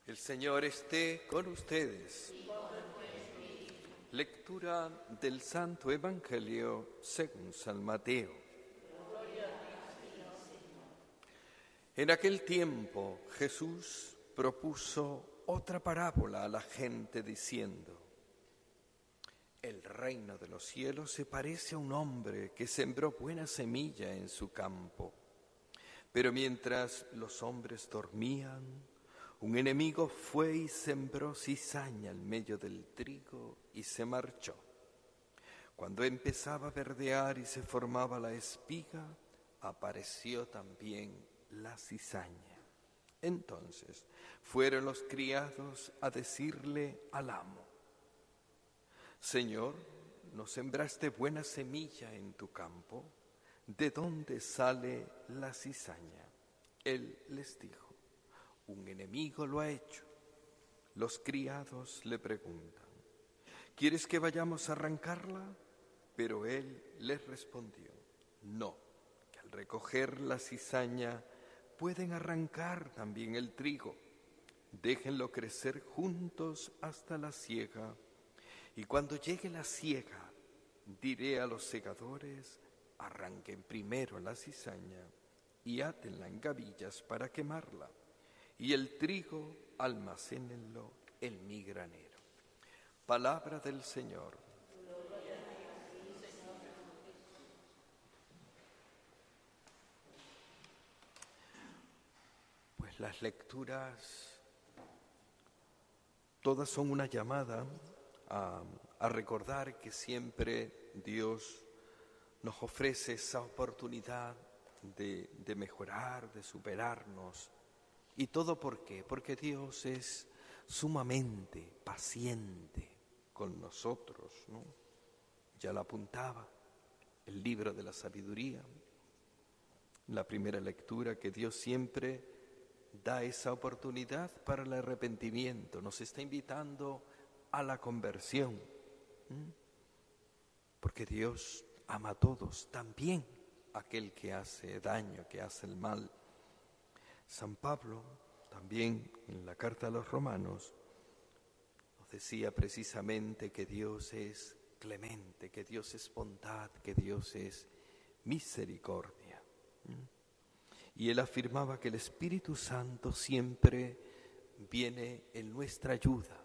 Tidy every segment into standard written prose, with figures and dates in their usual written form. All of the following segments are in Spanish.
El Señor esté con ustedes. Lectura del Santo Evangelio según San Mateo. En aquel tiempo Jesús propuso otra parábola a la gente diciendo: El reino de los cielos se parece a un hombre que sembró buena semilla en su campo. Pero mientras los hombres dormían, un enemigo fue y sembró cizaña en medio del trigo y se marchó. Cuando empezaba a verdear y se formaba la espiga, apareció también la cizaña. Entonces fueron los criados a decirle al amo: Señor, ¿no sembraste buena semilla en tu campo? ¿De dónde sale la cizaña? Él les dijo: un enemigo lo ha hecho. Los criados le preguntan: ¿quieres que vayamos a arrancarla? Pero él les respondió: no, que al recoger la cizaña pueden arrancar también el trigo. Déjenlo crecer juntos hasta la siega. Y cuando llegue la siega, diré a los segadores: arranquen primero la cizaña y átenla en gavillas para quemarla, y el trigo almacénenlo en mi granero. Palabra del Señor. Pues las lecturas todas son una llamada a recordar que siempre Dios nos ofrece esa oportunidad de mejorar, de superarnos. ¿Y todo por qué? Porque Dios es sumamente paciente con nosotros, ¿no? Ya lo apuntaba el libro de la sabiduría, la primera lectura, que Dios siempre da esa oportunidad para el arrepentimiento, nos está invitando a la conversión, porque Dios ama a todos, también aquel que hace daño, que hace el mal. San Pablo, también en la carta a los Romanos, nos decía precisamente que Dios es clemente, que Dios es bondad, que Dios es misericordia. Y él afirmaba que el Espíritu Santo siempre viene en nuestra ayuda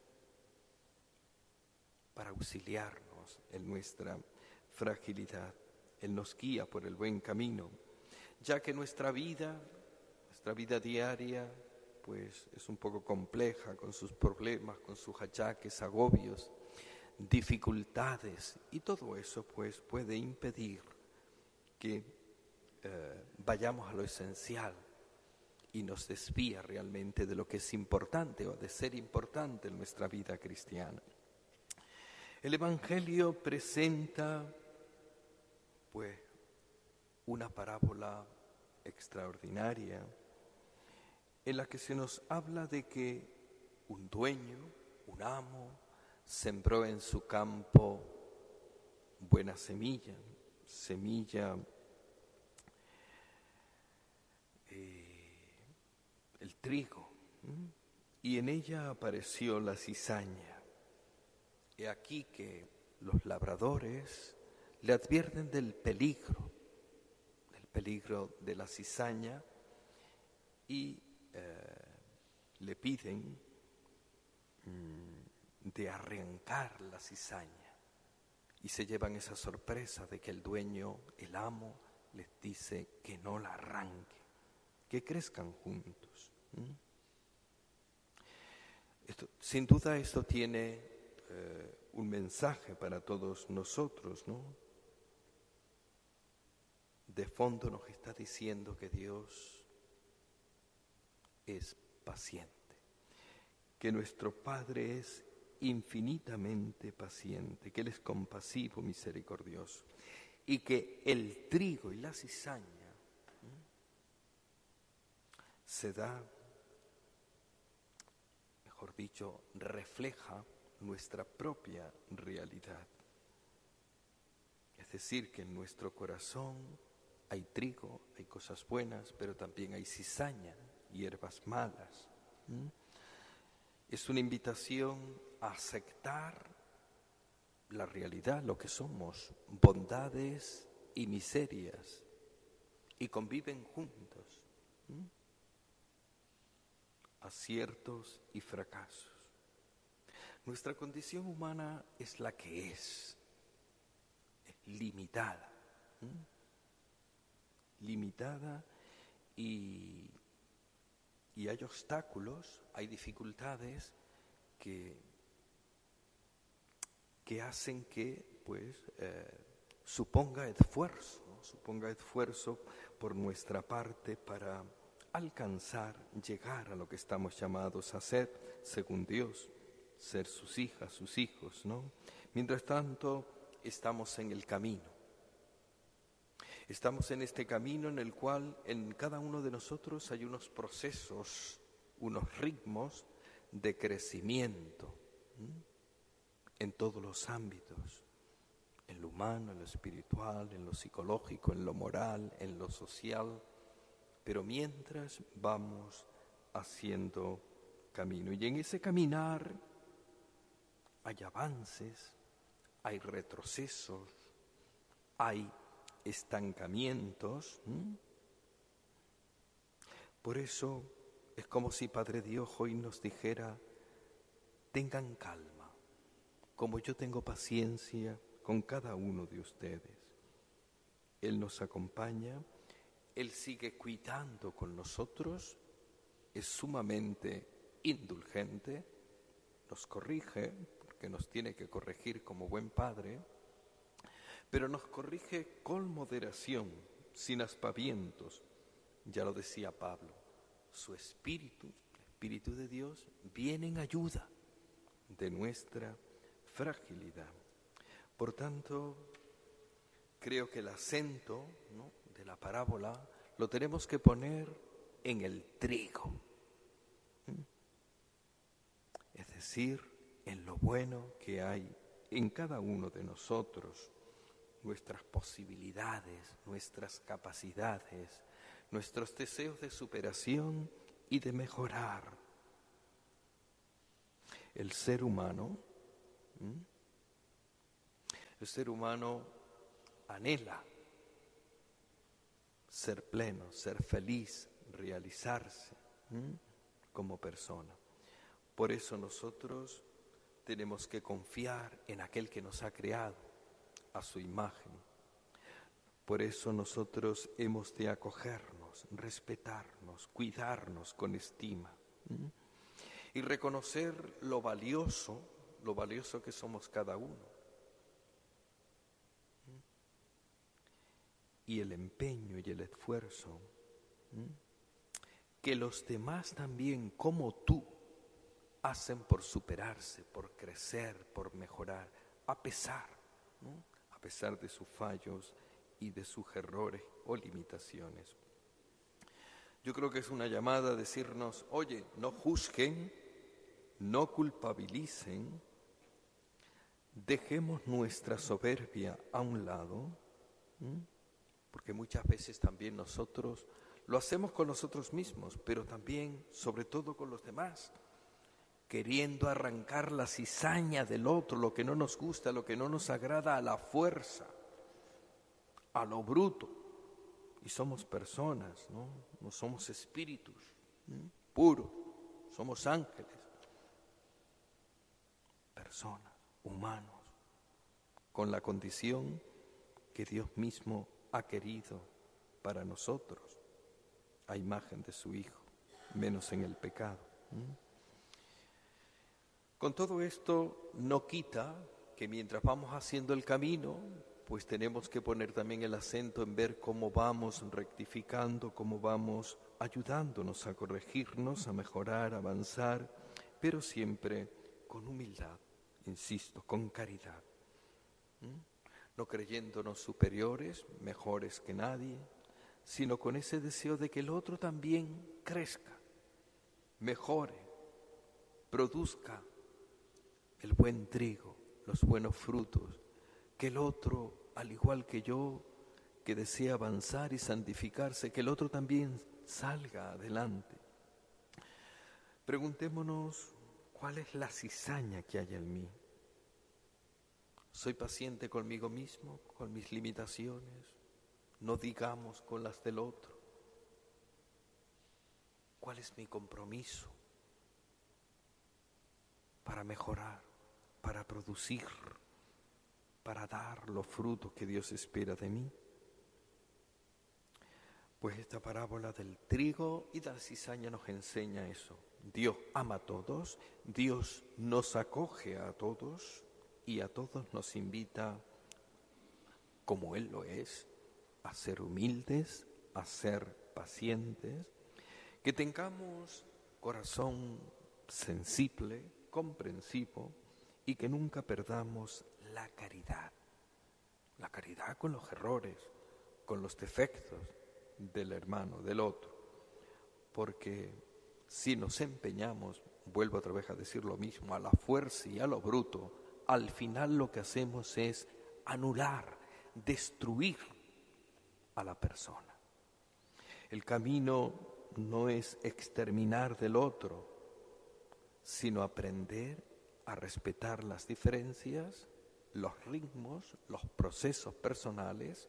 para auxiliarnos en nuestra fragilidad. Él nos guía por el buen camino, ya que nuestra vida diaria pues es un poco compleja, con sus problemas, con sus achaques, agobios, dificultades, y todo eso pues puede impedir que vayamos a lo esencial y nos desvía realmente de lo que es importante o de ser importante en nuestra vida cristiana. El Evangelio presenta pues una parábola extraordinaria en la que se nos habla de que un dueño, un amo, sembró en su campo buena semilla, el trigo, y en ella apareció la cizaña. He aquí que los labradores le advierten del peligro de la cizaña, y le piden de arrancar la cizaña, y se llevan esa sorpresa de que el dueño, el amo, les dice que no la arranque, que crezcan juntos. Sin duda esto tiene un mensaje para todos nosotros, ¿no? De fondo nos está diciendo que Dios es paciente, que nuestro Padre es infinitamente paciente, que Él es compasivo, misericordioso, y que el trigo y la cizaña se da, mejor dicho, refleja nuestra propia realidad. Es decir, que en nuestro corazón hay trigo, hay cosas buenas, pero también hay cizaña, hierbas malas. Es una invitación a aceptar la realidad, lo que somos, bondades y miserias, y conviven juntos, aciertos y fracasos. Nuestra condición humana es la que es limitada, limitada y hay obstáculos, hay dificultades que hacen que suponga esfuerzo por nuestra parte para alcanzar, llegar a lo que estamos llamados a ser, según Dios, ser sus hijas, sus hijos, ¿no? Mientras tanto, estamos en el camino. Estamos en este camino en el cual en cada uno de nosotros hay unos procesos, unos ritmos de crecimiento, en todos los ámbitos, en lo humano, en lo espiritual, en lo psicológico, en lo moral, en lo social, pero mientras vamos haciendo camino. Y en ese caminar hay avances, hay retrocesos, hay estancamientos. Por eso es como si Padre Dios hoy nos dijera: tengan calma, como yo tengo paciencia con cada uno de ustedes. Él nos acompaña, Él sigue cuidando con nosotros, es sumamente indulgente, nos corrige, porque nos tiene que corregir como buen padre, pero nos corrige con moderación, sin aspavientos. Ya lo decía Pablo, su Espíritu, el Espíritu de Dios, viene en ayuda de nuestra fragilidad. Por tanto, creo que el acento, ¿no?, de la parábola lo tenemos que poner en el trigo, es decir, en lo bueno que hay en cada uno de nosotros, nuestras posibilidades, nuestras capacidades, nuestros deseos de superación y de mejorar. El ser humano anhela ser pleno, ser feliz, realizarse como persona. Por eso nosotros tenemos que confiar en aquel que nos ha creado a su imagen. Por eso nosotros hemos de acogernos, respetarnos, cuidarnos con estima y reconocer lo valioso que somos cada uno. Y el empeño y el esfuerzo que los demás también, como tú, hacen por superarse, por crecer, por mejorar, a pesar de sus fallos y de sus errores o limitaciones. Yo creo que es una llamada a decirnos: oye, no juzguen, no culpabilicen, dejemos nuestra soberbia a un lado, porque muchas veces también nosotros lo hacemos con nosotros mismos, pero también, sobre todo, con los demás, queriendo arrancar la cizaña del otro, lo que no nos gusta, lo que no nos agrada, a la fuerza, a lo bruto. Y somos personas, no somos espíritus puros, somos ángeles, personas, humanos, con la condición que Dios mismo ha querido para nosotros, a imagen de su Hijo, menos en el pecado. Con todo esto no quita que mientras vamos haciendo el camino, pues tenemos que poner también el acento en ver cómo vamos rectificando, cómo vamos ayudándonos a corregirnos, a mejorar, a avanzar, pero siempre con humildad, insisto, con caridad. No creyéndonos superiores, mejores que nadie, sino con ese deseo de que el otro también crezca, mejore, produzca el buen trigo, los buenos frutos, que el otro, al igual que yo, que desea avanzar y santificarse, que el otro también salga adelante. Preguntémonos ¿Cuál es la cizaña que hay en mí? ¿Soy paciente conmigo mismo, con mis limitaciones? No digamos con las del otro. ¿Cuál es mi compromiso para mejorar, para producir, para dar los frutos que Dios espera de mí? Pues esta parábola del trigo y de la cizaña nos enseña eso. Dios ama a todos, Dios nos acoge a todos y a todos nos invita, como Él lo es, a ser humildes, a ser pacientes, que tengamos corazón sensible, comprensivo y que nunca perdamos la caridad con los errores, con los defectos del hermano, del otro, porque si nos empeñamos, vuelvo otra vez a decir lo mismo, a la fuerza y a lo bruto, al final lo que hacemos es anular, destruir a la persona. El camino no es exterminar del otro, sino aprender a respetar las diferencias, los ritmos, los procesos personales,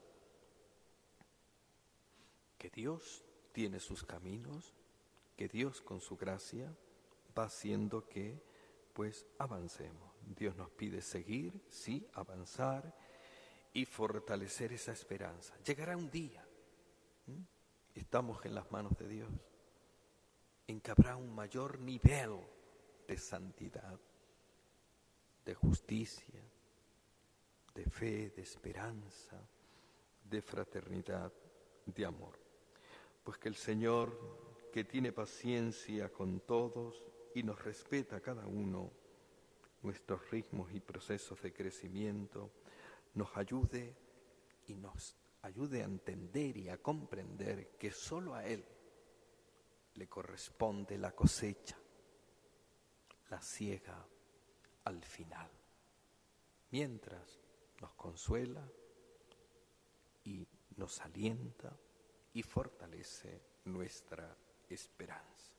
que Dios tiene sus caminos, que Dios con su gracia va haciendo que pues avancemos. Dios nos pide seguir, sí, avanzar y fortalecer esa esperanza. Llegará un día, estamos en las manos de Dios, en que habrá un mayor nivel de santidad, de justicia, de fe, de esperanza, de fraternidad, de amor. Pues que el Señor, que tiene paciencia con todos y nos respeta a cada uno, nuestros ritmos y procesos de crecimiento, nos ayude y nos ayude a entender y a comprender que solo a Él le corresponde la cosecha, la siega al final. Mientras nos consuela y nos alienta y fortalece nuestra esperanza.